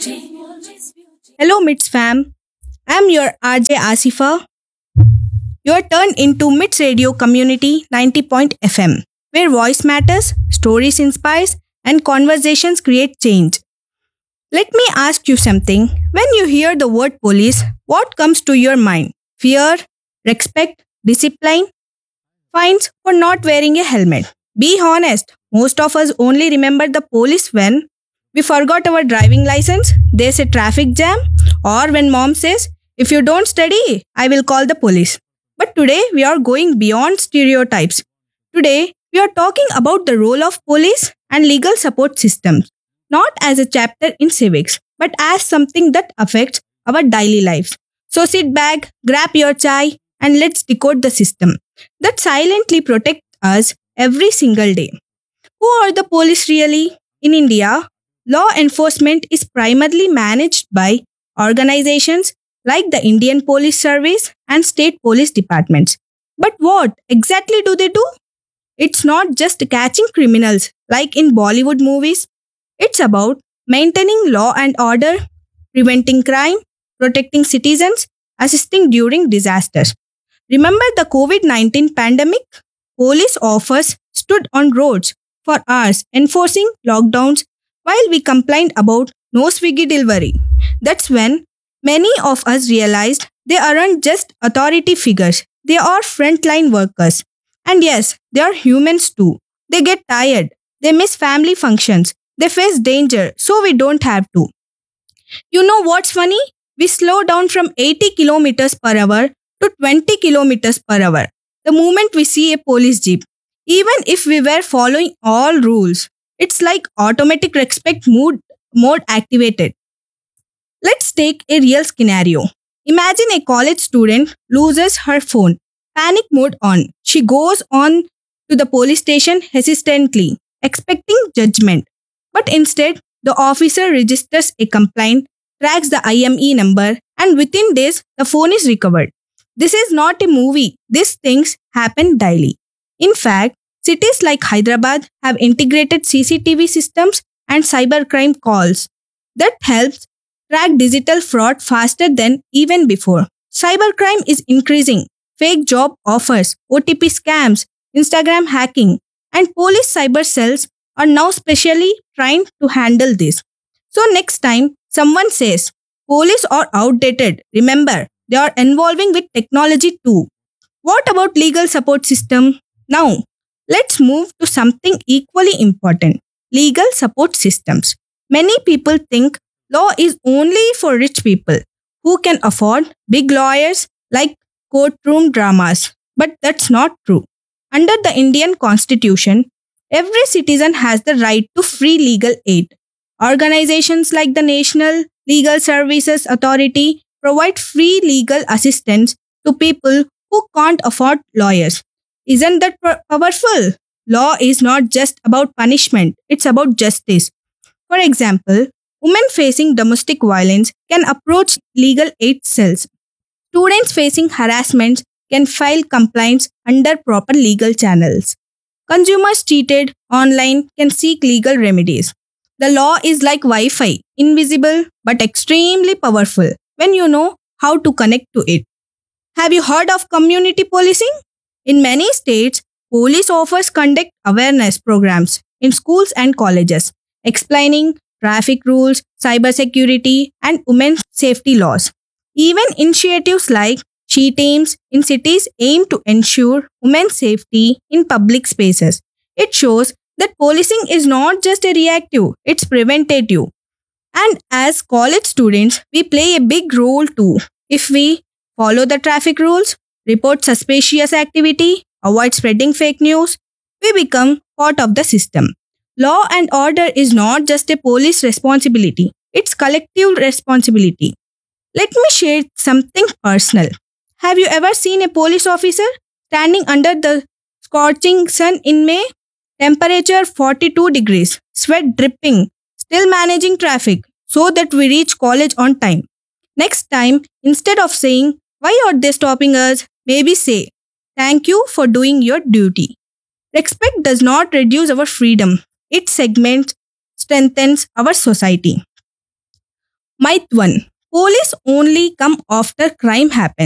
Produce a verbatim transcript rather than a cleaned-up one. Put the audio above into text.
Hello, Mits fam. I'm your R J Asifa. You're turned into Mits Radio Community ninety point F M, where voice matters, stories inspires, and conversations create change. Let me ask you something. When you hear the word police, what comes to your mind? Fear, respect, discipline, fines for not wearing a helmet. Be honest, most of us only remember the police when we forgot our driving license, there's a traffic jam, or when mom says, if you don't study, I will call the police. But today we are going beyond stereotypes. Today we are talking about the role of police and legal support systems, not as a chapter in civics, but as something that affects our daily lives. So sit back, grab your chai, and let's decode the system that silently protects us every single day. Who are the police really? In India, law enforcement is primarily managed by organizations like the Indian Police Service and state police departments. But what exactly do they do? It's not just catching criminals like in Bollywood movies. It's about maintaining law and order, preventing crime, protecting citizens, assisting during disasters. Remember the COVID nineteen pandemic? Police officers stood on roads for hours enforcing lockdowns while we complained about no Swiggy delivery. That's when many of us realized they aren't just authority figures, they are frontline workers. And yes, they are humans too. They get tired, they miss family functions, they face danger, so we don't have to. You know what's funny? We slow down from eighty kilometers per hour to twenty kilometers per hour the moment we see a police jeep. Even if we were following all rules, it's like automatic respect mood mode activated. Let's take a real scenario. Imagine a college student loses her phone, panic mode on. She goes on to the police station hesitantly, expecting judgment. But instead, the officer registers a complaint, tracks the I M E number, and within days, the phone is recovered. This is not a movie. These things happen daily. In fact, cities like Hyderabad have integrated C C T V systems and cybercrime calls that helps track digital fraud faster than even before. Cybercrime is increasing. Fake job offers, O T P scams, Instagram hacking, and police cyber cells are now specially trained to handle this. So next time someone says police are outdated, remember they are evolving with technology too. What about legal support system? Now, let's move to something equally important. Legal support systems. Many people think law is only for rich people who can afford big lawyers like courtroom dramas. But that's not true. Under the Indian Constitution, every citizen has the right to free legal aid. Organizations like the National Legal Services Authority provide free legal assistance to people who can't afford lawyers. Isn't that po- powerful? Law is not just about punishment, it's about justice. For example, women facing domestic violence can approach legal aid cells. Students facing harassment can file complaints under proper legal channels. Consumers cheated online can seek legal remedies. The law is like Wi Fi, invisible but extremely powerful when you know how to connect to it. Have you heard of community policing? In many states, police offers conduct awareness programs in schools and colleges, explaining traffic rules, cybersecurity, and women's safety laws. Even initiatives like She Teams in cities aim to ensure women's safety in public spaces. It shows that policing is not just a reactive, it's preventative. And as college students, we play a big role too. If we follow the traffic rules, report suspicious activity, avoid spreading fake news, we become part of the system. Law and order is not just a police responsibility, it's collective responsibility. Let me share something personal. Have you ever seen a police officer standing under the scorching sun in May? Temperature forty-two degrees, sweat dripping, still managing traffic so that we reach college on time. Next time, instead of saying, why are they stopping us? Maybe say, thank you for doing your duty. Respect does not reduce our freedom, it segments, strengthens our society. Myth one. Police only come after crime happens.